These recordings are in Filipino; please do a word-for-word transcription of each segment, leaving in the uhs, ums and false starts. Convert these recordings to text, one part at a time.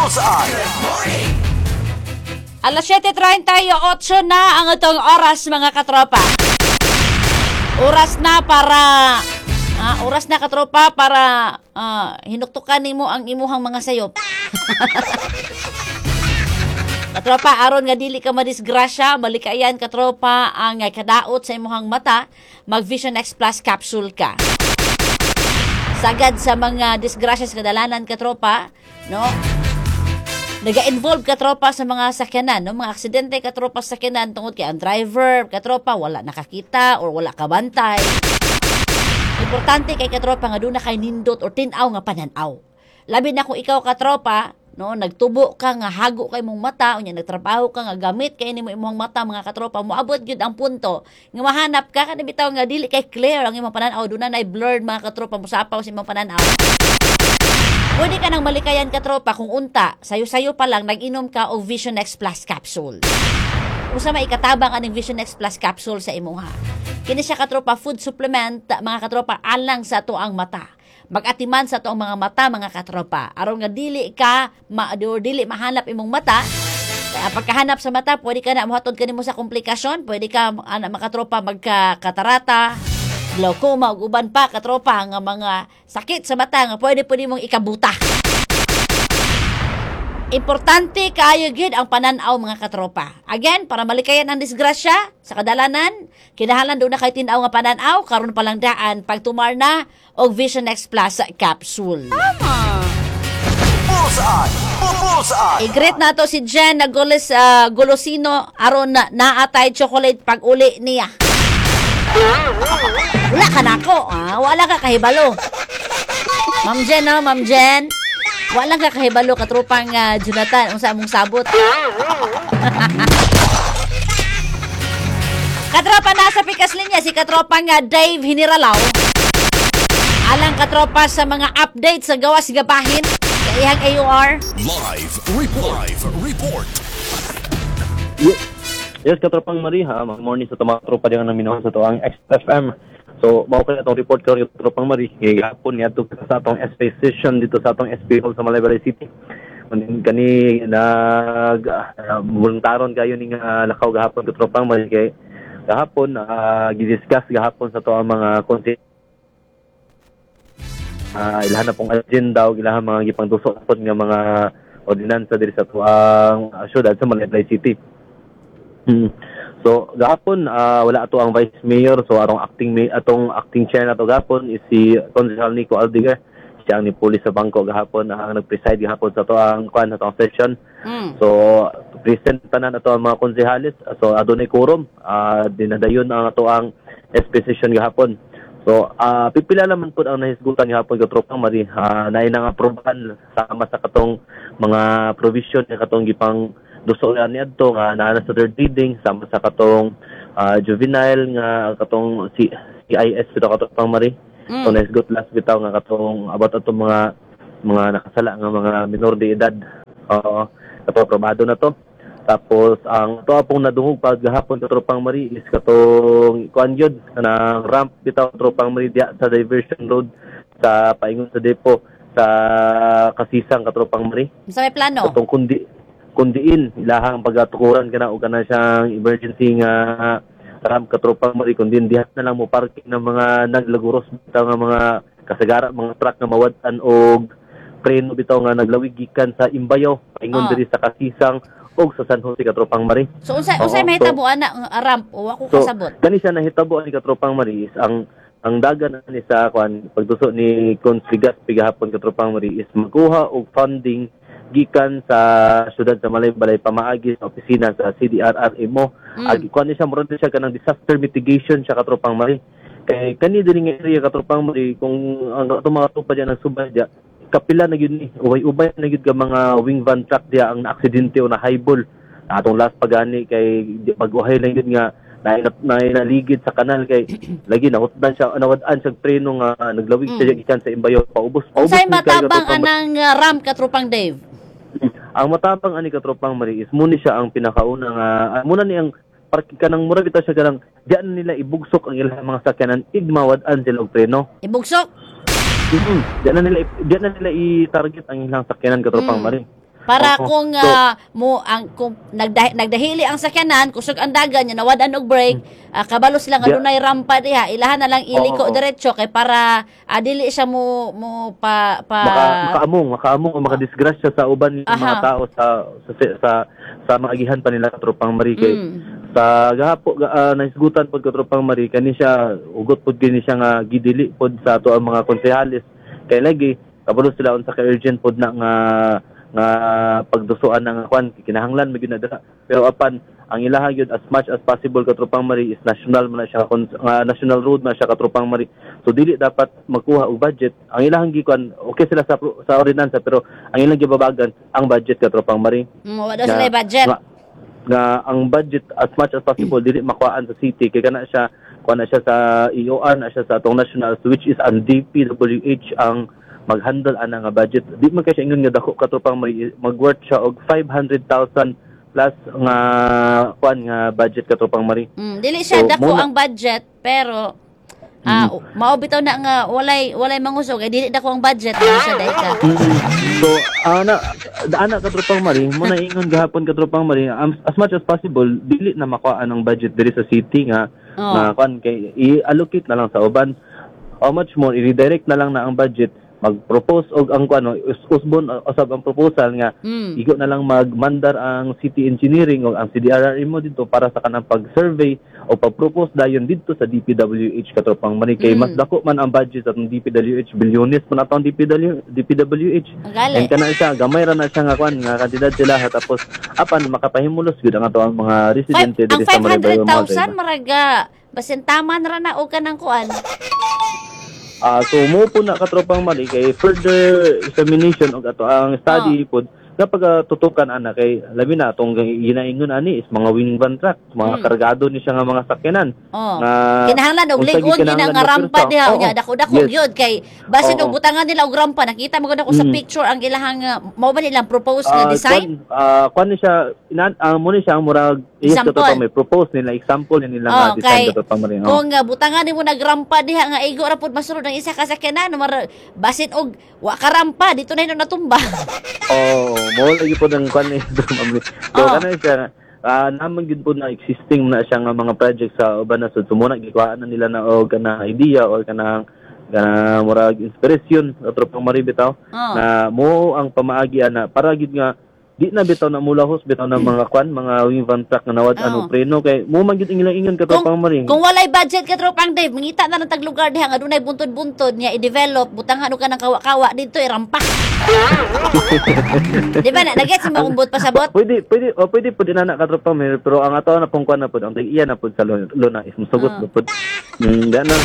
Bullseye! Alas siyete treinta y ocho na ang itong oras, mga katropa. Oras na para ah, oras na katropa para ah, hinuktukan nimo ang imuhang mga sayop. Katropa, aron nga dili ka madisgrasya, malikayan katropa ang uh, kadaot sa imuhang mata, mag Vision X Plus capsule ka. Sagad sa mga disgrasya sa kadalanan katropa, no? Naga-involve katropa sa mga sakyanan, no? Mga aksidente katropa sa sakyanan tungod kay ang driver, katropa wala nakakita or wala kabantay. Importante kay katropa nga doon na kay nindot or tinaw nga pananaw. Labi na kung ikaw katropa, no, nagtubo ka nga hago kay mong mata, unya nagtrabaho ka nga gamit kay nimo imong mata, mga katropa, moabot gyud ang punto nga mahanap ka kada bitaw nga dili kay clear ang imong pananaw, doon na nay blurred, mga katropa, musapaw sa imong pananaw. Pwede ka nang malikayan katropa kung unta, sayo-sayo pa lang nag-inom ka og Vision X Plus capsule. Usa may ikatabang aning Vision X Plus capsule sa imuha. Kini siya katropa food supplement, mga katropa, alang sa ato ang mata. Mag-atiman sa ato ang mga mata, mga katropa. Aron nga dili ka ma dili mahanap imong mata. Kaya pagkahanap sa mata, pwede ka na muhatod kanimo sa komplikasyon, pwede ka ana mga katropa magka-katarata, glaucoma ug uban pa katropa nga mga sakit sa mata nga pwede pwede mong ikabuta. Importante kaayo gyud ang pananaw, mga katropa. Again, para malikayan ang disgrasya sa kadalanan, kinahanglan do na kay tin-aw nga pananaw, karon pa lang daan pagtumar na og Vision X Plus capsule. Tama! Bullseye! Bullseye! I-greet na to si Jen na gulis, uh, gulosino aron na naatay chocolate pag uli niya. Wala ka nako, ah? Wala ka kahibalo. Ma'am Jen, no? Ma'am Jen. Wala ka kahibalo katropang uh, Jonathan unsa among sabot. Katropa nasa pikas linya si katropang uh, Dave Hiniralaw. Alang katropa sa mga update sa gawas gabahin sa iyang A U R. Live report. Live report. Yes, yes katropang Marie, ha. Good morning sa mga tropa diyan na minuhan sa tuang X F M. So, mao kay atong report karon yung tropang Marie, gihapon niadto sa atong S P station dito sa atong S P Hall sa Malaybalay City. Kunin kani nag uh, voluntaron kayo ning uh, lakaw gahapon ka tropang Marie kay gahapon uh, gidiscuss gahapon sa to ang mga konse uh, ilahan na pong agenda o ilahan mga gipangtusok pod nga mga ordinansa diri sa tuang uh, syudad sa Malaybalay City. Hmm. So gahapon uh, wala ato ang vice mayor, so arong acting may atong acting chair na to gahapon is si Consul Nico Aldiger, siya ang ni pulis sa bangko gahapon ang nag-preside gahapon sa to ang kwan sa to ang session. Mm. So present tanan ato ang mga konsehalis, so adunay quorum, uh, dinadayon ang ato ang S P session gahapon. So uh, pipila naman po ang nahisgutan gahapon ka tropang Marie, uh, naay nang aprobahan sama sa katong mga provision nga katong gipang duso na niadto nga naa sa third reading sama sa katong uh, juvenile nga katong C I S sa katong Marie. Mm. So naisgot last bitaw nga katong about atong mga mga nakasala nga mga minor de edad. Oo, uh, katong aprobado na to. Tapos ang to pong nadungog pag gahapon sa tropang Marie is katong kuan gyud kanang ramp bitaw tropang Marie dia sa diversion road sa paingon sa depo sa Kasisang katropang Marie. Sa may plano. Katong kundi kundiin ilahang pagatukuran kana o kana siyang emergency nga ramp katropang Marie kundi dihat na lang mo parking ng mga naglaguros bitaw nga mga kasagara mga truck nga mawad-an og preno bitaw nga naglawig gikan sa Imbayaw paingon oh. diri sa Kasisang og sa San Jose katropang Marie. So unsay unsay mahitabo ana uh, ramp o ako so, kasabot. Kani siya nahitabo ani katropang Marie is ang ang dagan ni sa kwan pagtuso ni Consligas pigahapon katropang Marie is magkuha og funding gikan sa syudad sa Malaybalay pamaagi sa opisina sa C D R R mo. Mm. Ag kuan siya murag siya kanang disaster mitigation siya katropang Marie. Kay kani diri nga area katropang Marie kung ang ato mga tupa diyan nagsubay dia kapila na gyud ni ubay-ubay na gyud ka mga wing van truck dia ang naaksidente o na highball. Atong last pagani kay pag-uhay lang gyud nga na naligid sa kanal kay lagi nahutdan siya nawad-an sa preno nga naglawig mm. siya gikan sa Imbayaw paubos. Paubos unsay matabang anang uh, ramp katropang Dave? Ang matapang ani katropang Marie is muna siya ang pinakauna nga uh, muna ni ang parking kanang mura bitaw siya kanang diyan nila ibugsok ang ilang mga sakyanan igmawad-an sila og preno. Ibugsok? Mm-hmm. Diyan na nila diyan na nila i-target ang ilang sakyanan katropang mm. Marie. Para Oo. kung So, ah, mo ang kung nagdah, nagdahili ang sakyanan, kusog ang dagan nya nawadan og brake, ah, kabalo sila nga Yeah. dunay rampa diha, ilahan na lang iliko Oo. diretso kay para ah, dili siya mo mo pa pa maka, makaamong, makaamong o makadisgrasya sa uban ng mga Aha. tao sa sa sa, sa maagihan pa nila katropang Mari kay Mm. sa gahapo ga, uh, naisgutan pod katropang Mari kani siya ugot pod kini siya nga gidili pod sa ato ang mga konsehalis kay lagi kabalo sila unsa ka urgent pod na nga nga pagdusuan ng kwan kinahanglan magid na dira pero apan ang ilaha gyud as much as possible katropang Mari is national man na siya kon- nga national road na siya katropang Mari so dili dapat magkuha og budget ang ilahang gikuan okay sila sa pro- sa ordinansa pero ang ilang gibabagan ang budget katropang Mari Mm, wala sila budget. nga, nga ang budget as much as possible dili makuhaan sa city kay kana siya kuha na siya sa E O R na siya sa atong national which is ang D P W H ang mag-handle ana nga budget di man kay siya ingon nga dako katropang Mari mag-worth siya og five hundred thousand plus nga kuan nga budget katropang Mari Mm, dili siya So, dako muna- ang budget pero ah mao bitaw na nga walay walay mangusog kay dili dako ang budget ano siya dai ka. So, ana ana katropang Mari, mo na ingon gahapon katropang Mari, um, as much as possible dili na makuha ang budget diri sa city nga Oo. nga kuan kay i-allocate na lang sa uban. How much more i-redirect na lang na ang budget mag-propose og ang kuan us- usbon usab ang proposal nga Mm. igo na lang magmandar ang city engineering o ang C D R R M mo dito para sa kanang pag-survey o pag-propose dayon dito sa D P W H katropang Mari kay Mm. mas dako man ang budget sa atong D P W H bilyones man atong D P W D P W H Ang gali. and kana siya gamay ra na siya nga kwan nga kandidat sila ha, tapos apan makapahimulos gud ang ato ang mga Five, residente ang diri sa Maribel five hundred thousand maraga basin tama na ra na og kanang kuan. Ah, so mo po na katropang Mari kay further examination og ato ang study pod kapag ah, tutukan ana kay labi na tong ginaingon ani is mga wing van truck mga Mm. kargado ni siya nga mga sakyanan Oh. nga Kinahanglan og unsa lingon gi din kinahanglan nga na rampa pirsa. diha Oo. unya dako-dako Yes. gyud kay basin Oo. og butangan nila og rampa nakita mo gud ako sa Mm. picture ang ilahang uh, mao ba nilang propose nga Ah, design. kwan, ah, kwan ni siya inan uh, mo ni siya ang murag yes Example. katropang may propose nila example ni nila Oh, nga design kay- katropang Mari. Oh. Kung uh, butangan nimo nagrampa diha nga igo ra pud masulod ang isa ka sakyanan mar basin og wa ka rampa dito na yun natumba. Oh, mo lagi po ng kwan eh. So, Oh. kana siya, ah naman gid po na existing na siya nga mga project sa uban na sud. So, muna gikuhaan na nila na og kana idea or kana kana murag inspiration sa tropang Mari bitaw Oh. na mo ang pamaagi ana para gid nga di na bitaw na mulahos bitaw na mga kwan mga wing van truck nga nawad Oh. ano preno kay mo man gid ingon ingon ka Kung, tropang Mari. kung walay budget ka tropang Dave, mangita na lang tag lugar diha nga dunay buntod-buntod niya i-develop, butangan ka ng kawa-kawa dito irampa. Di ba na nagets mo umbot pasabot? Pwede, pwede, o pwede po din na katropang Mari, pero ang ato na pong kwan na po, ang iya na po sa lo- luna is musugot Ah. na po. Hmm, gano'n.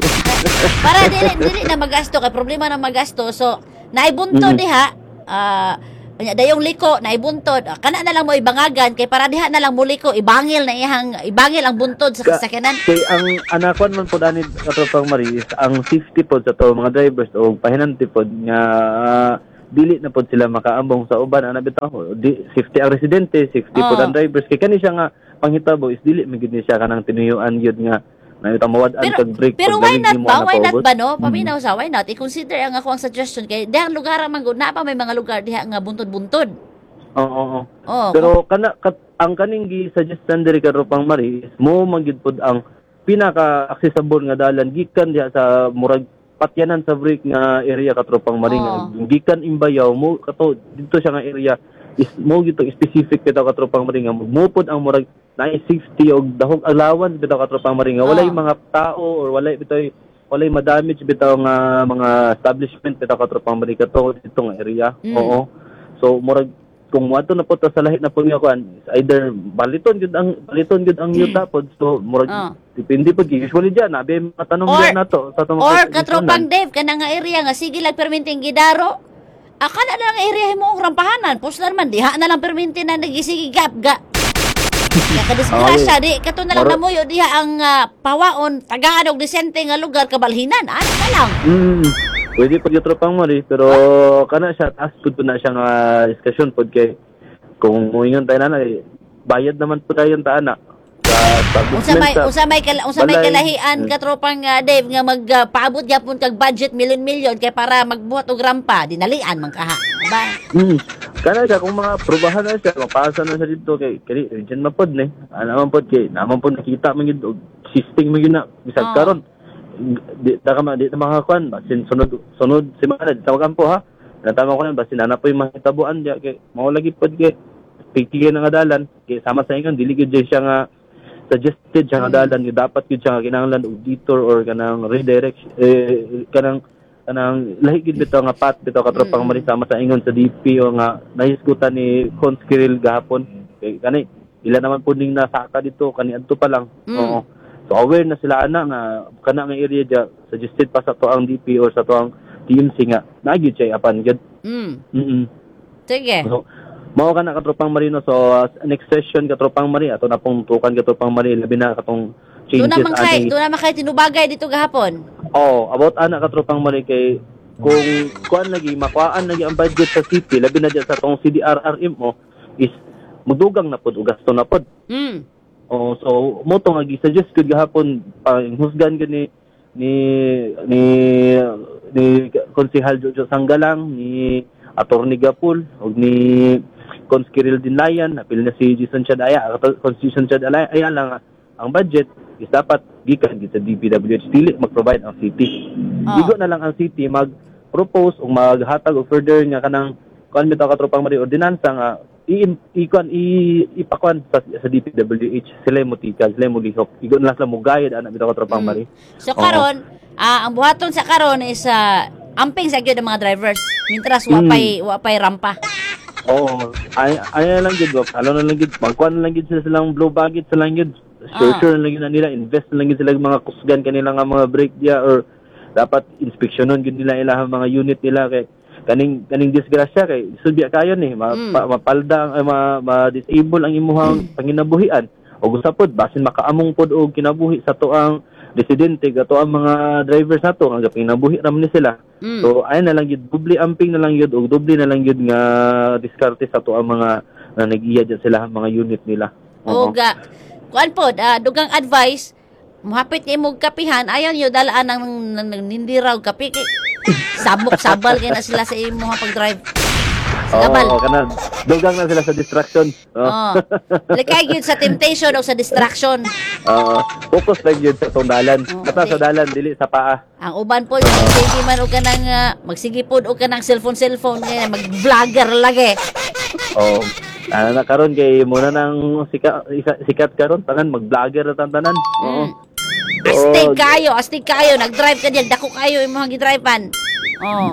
Para dili dili na magasto kay problema na magasto. So naibuntod Mm. diha ah nya dayong liko naibuntod. Ah, kana na lang mo ibangagan kay para diha na lang mo liko ibangil na iyang ibangil ang buntod sa Ka- kasakyanan. Kay ang anakon man po dani katropang Mari is ang safety po sa to mga drivers o pahinanti po nga ah, dili na po sila makaambong sa uban ana bitaw di safety ang residente safety po Oo. ang drivers kay kani siya nga panghitabo is dili magid ni siya kanang tinuyuan gyud nga na ito mawad-an Pero, kag break pero pag why galing not nimo ba? ana Why not paubos. ba no? Mm. Paminaw sa why not? I-consider ang ako ang suggestion kay dahang lugar man gud na pa may mga lugar diha nga buntod-buntod. Oo, oo. Oh, Pero kana kat, ang kaning gi-suggestan diri katropang Mari is mo magid pod ang pinaka-accessible nga dalan gikan diha sa murag patyanan sa break nga area katropang Mari nga Oo. gikan Imbayaw mo kato dito siya nga area is mo gito specific bitaw katropang Mari nga mupod ang murag na safety og dahog allowance bitaw katropang Mari nga walay Oo. mga tao or walay bitaw walay ma-damage bitaw nga mga establishment bitaw katropang Mari kato dito nga area. Mm. Oo. So murag kung wato na po ta sa lahi na po nga kuan is either baliton gud ang baliton gud ang yuta pod so murag Oh. depende pod usually diyan abi mga tanong Or- diyan nato sa tong or katropang Dave kana nga area nga sige lang perminting gidaro. Akala na lang area mo ang rampahanan. Puslan man diha na lang perminti na nagisigi gap ga. Nakadisgrasya di kato na lang Maro- namuyo diha ang ah, pawaon tagaan og disente nga lugar kabalhinan. Ano na lang. Mm, pwede po yung tropang Mari, pero kana siya, taas po na siya nga diskusyon po kay kung muingon tayo na eh, bayad naman po tayo yung taana. Sa Unsa may establishment, unsa may kala, unsa may balay. kalahian Mm. katropang ah, Dave nga magpaabot gyapon kag budget milyon-milyon kay para magbuhat og rampa dinalian man kaha. Ba? Mm. Kana siya, kung mga probahan na siya, mapasa na siya dito kay kay region mapod ni. Ano man pod kay naman pod nakita man gid og existing man gid na bisag Oh. karon. Di ta ka ma di ta makakuan basin sunod sunod semana di tawagan po ha. Natama ko na basin ana po yung mahitabuan diya kay mao lagi pod kay pigtigay nga dalan kay sama sa ingon dili gid siya nga suggested siya nga dalan gid dapat gid siya nga kinahanglan og detour or kanang redirect eh, kanang kanang lahi gid bitaw nga pat bitaw ka tropang mari sama sa ingon sa D P o nga nahisgutan ni Cons Kiril gahapon kay kani ila naman po ning nasaka dito kani adto pa lang. Mm. Oo. So aware na sila ana nga kana nga area dia suggested pa sa to ang D P or sa to ang T M C nga nagyud siya apan gid. Mm. Mm. Sige. So mao kana ka tropang marino so uh, next session ka tropang mari ato na pong tukan ka tropang mari labi na katong Doon changes naman kay, ani. doon naman kay tinubagay dito gahapon. Oh, about ana ka tropang mari kay kung kuan lagi makuhaan lagi ang budget sa city labi na diyan sa tong C D R R M mo is mudugang na pod og gasto na pod. Mm. Oh, so mo to nga gi-suggest gud gahapon pang husgan gud ni ni ni ni Konsehal Jojo Sanggalang ni Attorney Gapul ug ni Cons Kiril Dinlayan apil na si Jason Chadaya Constitution Chadaya ay lang ang budget is dapat gikan gid sa D P W H dili mag-provide ang city. Ah. Digo na lang ang city mag-propose o maghatag og further nga kanang kuan bitaw ka tropang mari ordinansa nga i ikuan i ipakuan sa, sa D P W H sila mo tikal sila mo lihok igo na lang sila mo gayad ana bitaw ka tropang mari. So karon, ah, ang buhaton sa karon is ah, amping sa gyud ang mga drivers. Mintras wa Mm. pay wa pay rampa. Oo, ay ay na lang gid wak alo na lang gid magkuan na lang gid sila silang blow baggage sa lang gid. Sure, Ah. sure na lang gid na nila invest na lang gid sila mga kusgan kanila nga mga brake dia or dapat inspeksyonon gid nila ilahang mga unit nila kay kaning kaning disgrasya kay subya kayo ni ma, Mm. pa, mapalda ay ma, ma-disable ang imuhang panginabuhian o gusapod basin makaamong pod og kinabuhi sa tuang residente gato ang mga drivers nato nga panginabuhi ram ni sila. Mm. So ay na lang gid doble amping na lang gid og doble na lang gid nga diskarte sa tuang mga na nag-iya dyan sila ang mga unit nila. Oo. Og ah, kuan pod, ah, dugang advice, muhapit ni mo kapihan, ayaw niyo dalaan ng, ng, ng nindiraw kapi. Kay, sabok-sabal kay na sila sa imo nga pag-drive. Sa gabal. Oo, kana dugang na sila sa distraction. Oo. Oh. Likay gyud sa temptation o sa distraction. Oo. Focus lang yun sa tong dalan. Oo, Kata sa di- dalan dili sa paa. Ang uban po, magsige man o ka ng, ah, magsige po o ka ng cellphone-cellphone, kaya mag-vlogger lagi. Oo. Ano na karon kay muna nang sika, isa- sikat karon tanan mag-vlogger na tanan. Oo. Mm. Astig Oo. kayo, astig kayo, nag-drive ka diyan, dako kayo imong gidrivean. Oh,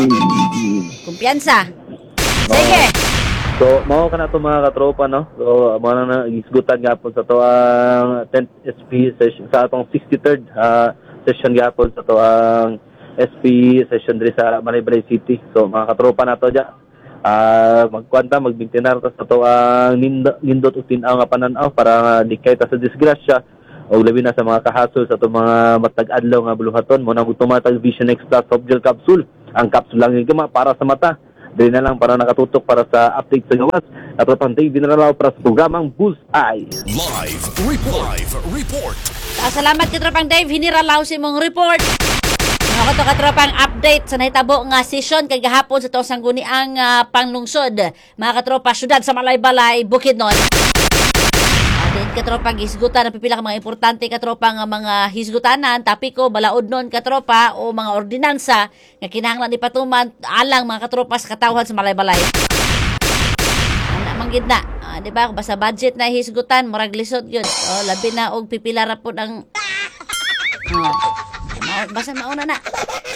Mm. kumpiyansa. Sige. So, mao ka na ito mga katropa, no? So, mao na na isgutan gapon sa to ang tenth S P session, sa atong sixty-third uh, session gapon sa to ang S P session diri sa Manaybalay City. So, mga katropa na to dya. Ah, magkwanta, magbintinar ta sa to ang nindot, nindot ug tin-aw nga pananaw para di kay ta sa disgrasya o labi na sa mga kahasol sa to mga matag adlaw nga buluhaton mo nang tumatag Vision X Plus soft gel capsule. Ang capsule lang yung gama para sa mata. Dili na lang para nakatutok para sa update sa gawas. At pang Dave Dinaralaw para sa programang Bullseye. Live report. Live report. Ah, salamat katropang Dave, hiniralaw si mong report. Mga kato katropang update sa nahitabo nga session kay gahapon sa tong sangguniang uh, panglungsod. Mga katropa, syudad sa Malaybalay, Bukidnon. Uh, din katropang hisgutan, napipila ka mga importante katropang uh, mga hisgutanan, tapiko, balaod nun katropa o mga ordinansa nga kinahanglan ipatuman alang mga katropa sa katawhan sa Malaybalay. Ana manggid na. Ah, di ba? Basta budget na hisgutan, murag lisod yun. Oh, labi na og pipila ra po ang... Oh. Ma- basta mauna na.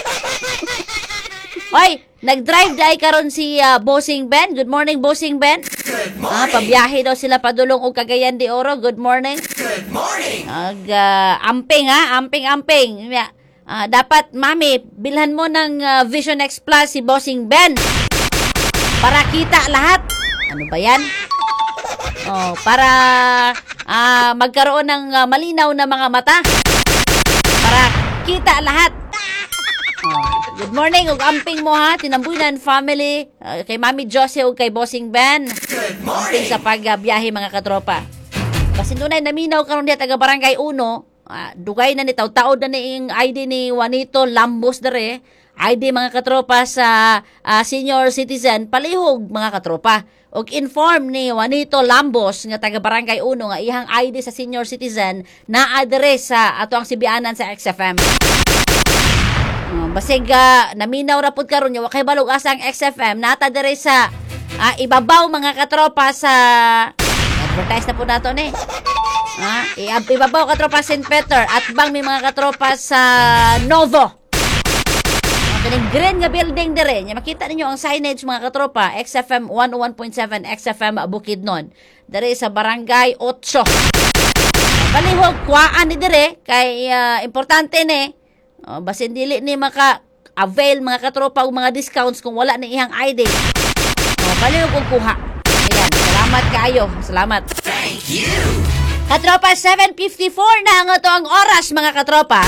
Hoy, nag-drive dai karon si ah, Bossing Ben. Good morning, Bossing Ben. Ah, pabiyahe daw sila padulong og Cagayan de Oro. Good morning. Good morning. Ag ah, amping ha, amping-amping. Ah, dapat mami, bilhan mo ng ah, Vision X Plus si Bossing Ben. Para kita lahat. Ano ba 'yan? Oh, para ah, magkaroon ng ah, malinaw na mga mata. Para kita lahat. Oh, good morning ug amping mo ha, Tinambunan family, uh, kay Mami Josie ug kay Bossing Ben. Amping sa pagbiyahe mga katropa. Basin dunay naminaw karon diha taga Barangay uno, uh, dugay na ni taw-taod na ni ing I D ni Juanito Lambos dere. I D mga katropa sa ah, senior citizen, palihog mga katropa. Og inform ni Juanito Lambos nga taga Barangay uno nga ihang I D sa senior citizen na address sa ato ang sibianan sa X F M. Uh, basig uh, naminaw ra pud karon nya wa kay balog asa ang X F M nata dire sa uh, ibabaw mga katropa sa advertise na po nato ni. Ah, uh, ibabaw katropa Saint Peter at bang may mga katropa sa Novo. Kaning green nga building dire, nya makita ninyo ang signage mga katropa, X F M one oh one point seven X F M Bukidnon. Dire sa Barangay eight. Palihog kuhaan ni dire kay uh, importante ni uh, basin dili ni maka avail mga katropa og mga discounts kung wala ni ihang I D. Uh, palihog og kuha. Ayan, salamat kaayo. Salamat. Thank you. Katropa, seven fifty-four na ang ito ang oras mga katropa.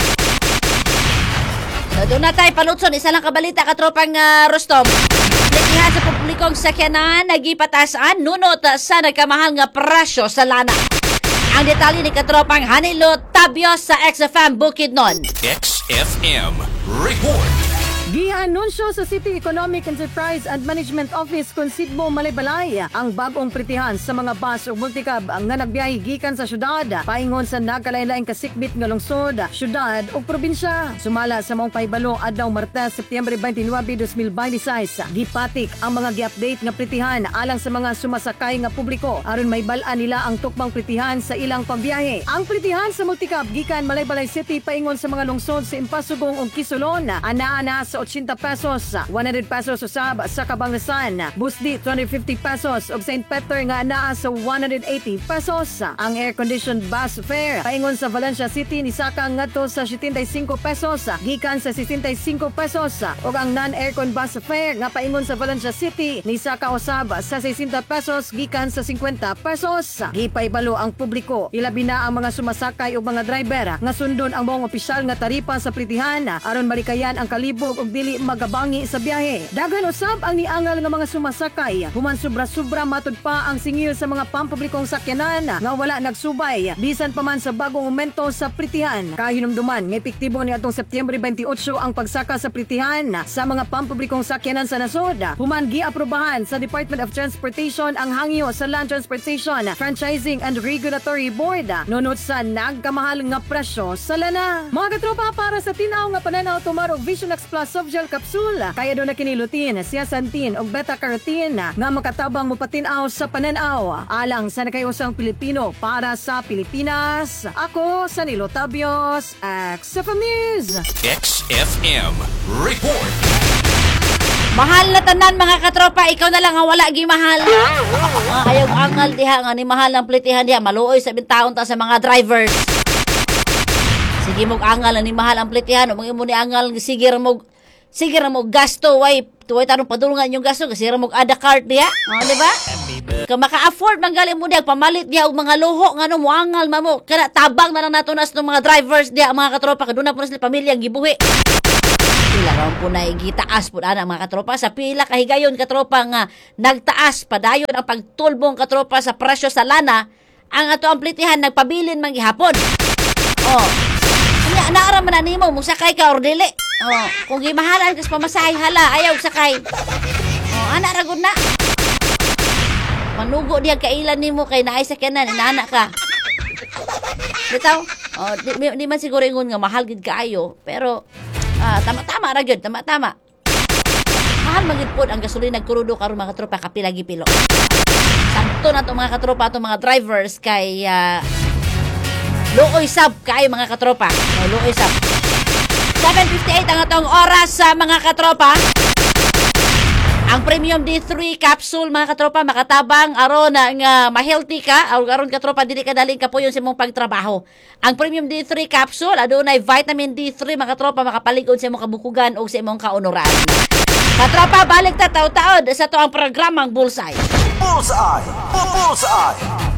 So, doon na tayo palutson. Isa lang kabalita, katropang uh, Rostom. Likihan sa publikong sakyanan, nagipatasan, nunot sa nagkamahal nga presyo sa lana. Ang detalye ni katropang Hanilo Tabios sa X F M Bukidnon. X F M Report. Gianunsyo sa City Economic Enterprise and Management Office kung Sidbo Malaybalay ang bagong pritihan sa mga bus o multicab ang nga nagbiyahe gikan sa syudad paingon sa nagkalain-laing kasikbit nga lungsod, syudad o probinsya. Sumala sa mong paibalo adlaw Martes, Setyembre twenty-nine, twenty twenty-six, gipatik ang mga gi-update nga pritihan alang sa mga sumasakay nga publiko aron may bal-an nila ang tukmang pritihan sa ilang pambiyahe. Ang pritihan sa multicab gikan Malaybalay City paingon sa mga lungsod sa Impasugong ug Kisulon anaa na sa eighty pesos, one hundred pesos usab sa Cabangasan, Busdi two hundred fifty pesos ug Saint Peter nga naa sa one hundred eighty pesos. Ang air-conditioned bus fare paingon sa Valencia City ni saka ngadto sa seventy-five pesos gikan sa sixty-five pesos ug ang non-aircon bus fare nga paingon sa Valencia City ni saka usab sa sixty pesos gikan sa fifty pesos. Gipaibalo ang publiko ilabi na ang mga sumasakay ug mga driver nga sundon ang mga opisyal nga taripa sa pritihan aron malikayan ang kalibog ug dili magabangi sa biyahe. Daghan usab ang niangal nga mga sumasakay. Human sobra-sobra matud pa ang singil sa mga pampublikong sakyanan nga wala nagsubay bisan pa man sa bagong momento sa pritihan. Kahinumduman nga epektibo ni atong Setyembre twenty-eight ang pagsaka sa pritihan sa mga pampublikong sakyanan sa nasod. Human giaprobahan sa Department of Transportation ang hangyo sa Land Transportation Franchising and Regulatory Board nunot sa nagkamahal nga presyo sa lana. Mga katropa, para sa tinaw nga pananaw tomorrow Vision X Plus Soft Gel Capsule kaya doon na kinilutin, zeaxanthin o beta-carotene nga makatabang mupatinaw sa pananaw alang sa nakayusang Pilipino para sa Pilipinas. Ako sa Nilo Tabios, X F M News. X F M Report. Mahal na tanan mga katropa, ikaw na lang ang wala gi mahal. Ah, ayaw angal diha nga ni mahal ang plitihan diha, maluoy sa bintaon ta sa mga drivers. Sige mo angal ni mahal ang plitihan, o mga imo ni angal sige ra mo sige ra mo gasto way tuway tanong padulungan yung gasto kasi ra mo ada card diha. Oh, di ba? Ka maka-afford man gali mo diha pamalit diha og mga luho ngano mo angal mamo. Kana tabang na lang nato nas ng mga drivers diha mga katropa kaduna po na sila pamilya gibuhi. Pila raw po na igitaas po na mga katropa sa pila kahigayon katropa nga nagtaas padayon ang pagtulbong katropa sa presyo sa lana ang ato ang plitihan nagpabilin man gihapon. Oh. Nya naara man na nimo mo sakay ka or dili. Oh, kung gimahalan kas pamasahe hala ayaw sakay. Oh, ana ra gud na. Manugo diha kailan nimo kay naay sakyanan inana ka. Bitaw, oh, di, di man siguro ingon nga mahal gid kaayo, pero ah, tama-tama ra gyud, tama-tama. Mahal man gid pod ang gasolina nagkurudo karon mga katropa kapila gipilo. Sakto na to mga katropa to mga drivers kay uh, Looy sab kay mga katropa. Oh, looy sab. seven fifty-eight ang atong oras sa mga katropa. Ang Premium D three capsule mga katropa makatabang aron nga ma-healthy ka aron aron katropa dili ka daling kapuyon sa imong pagtrabaho. Ang Premium D three capsule adunay vitamin D three mga katropa makapalig-on sa imong kabukugan o sa imong kaunoran. Katropa balik ta taud-taud sa to ang programang Bullseye. Bullseye. Bullseye.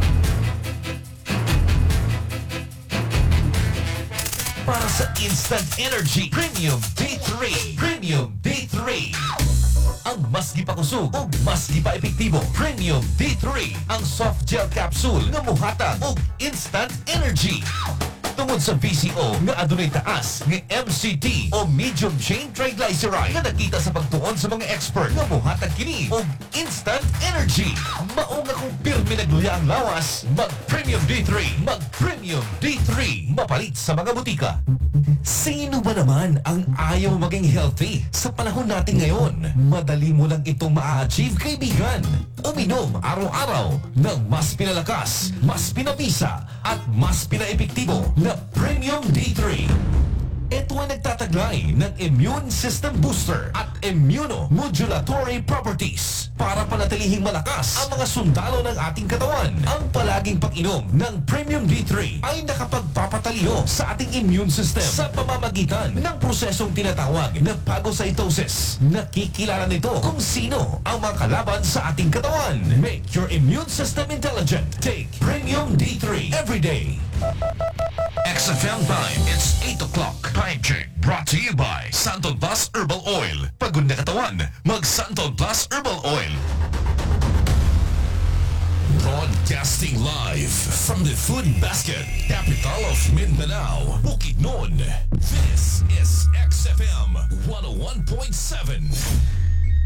Para sa instant energy, Premium D three. Premium D three. Ang mas gipakusog o mas gipa-epektibo. Premium D three. Ang soft gel capsule na muhatag og instant energy. Tungod sa V C O nga adunay taas nga M C T o medium chain triglyceride nga nakita sa pagtuon sa mga expert nga mohatag kini og instant energy. Mao nga kung pirmi nagluya ang lawas, mag Premium D three, mag Premium D three, mapalit sa mga butika. Sino ba naman ang ayaw maging healthy sa panahon natin ngayon? Madali mo lang itong ma-achieve, kaibigan. Uminom araw-araw ng mas pinalakas, mas pinabisa, at mas pinaepektibo na Premium D three. Ito ay nagtataglay ng immune system booster at immunomodulatory properties para panatilihing malakas ang mga sundalo ng ating katawan. Ang palaging pag-inom ng Premium D three ay nakapagpapatalino sa ating immune system sa pamamagitan ng prosesong tinatawag na phagocytosis. Nakikilala nito kung sino ang mga kalaban sa ating katawan. Make your immune system intelligent. Take Premium D three every day. X F M time, it's eight o'clock. Time check brought to you by Santon Plus Herbal Oil. Pagod na katawan, mag Santon Plus Herbal Oil. Broadcasting live from the Food Basket, capital of Mindanao, Bukidnon. This is X F M one oh one point seven.